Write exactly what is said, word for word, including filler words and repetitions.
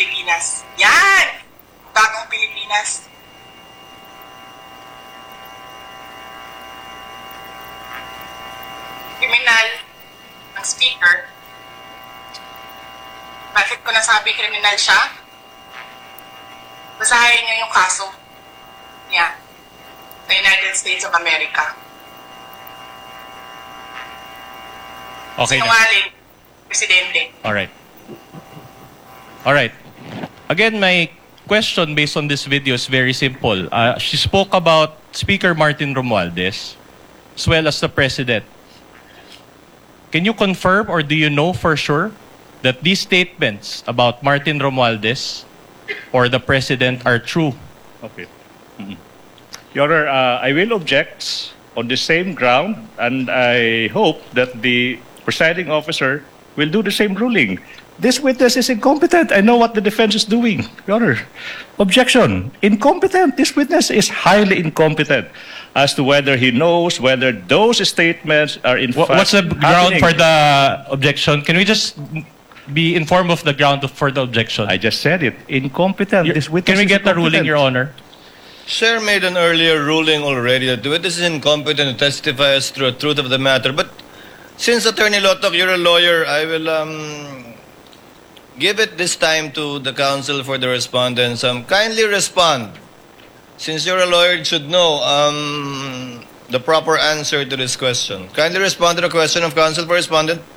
Pilipinas. Yan! Bagong Pilipinas. Kriminal ang speaker. Bakit ko nasabi kriminal siya? Basahin niyo yung kaso niya sa United States of America. Okay. Sinungaling, Presidente. Alright. Alright. Again, my question based on this video is very simple. Uh, she spoke about Speaker Martin Romualdez as well as the President. Can you confirm or do you know for sure that these statements about Martin Romualdez or the President are true? Okay. Mm-hmm. Your Honor, uh, I will object on the same ground, and I hope that the presiding officer will do the same ruling. This witness is incompetent. I know what the defense is doing. Your Honor, objection. Incompetent. This witness is highly incompetent as to whether he knows whether those statements are in Wha- fact What's the ground happening. for the objection? Can we just be informed of the ground for the objection? I just said it. Incompetent. Your- This witness Can we is get the ruling, incompetent. Your Honor? Sir made an earlier ruling already that the witness is incompetent to testify as to the truth of the matter. But since Attorney Lotok, you're a lawyer, I will um, give it this time to the counsel for the respondents. Um, kindly respond. Since you're a lawyer, you should know um, the proper answer to this question. Kindly respond to the question of counsel for respondent.